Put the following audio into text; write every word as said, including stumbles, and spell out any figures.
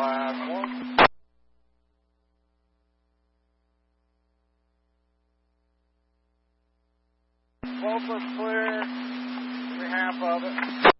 last one. Both are clear. Give me half of it.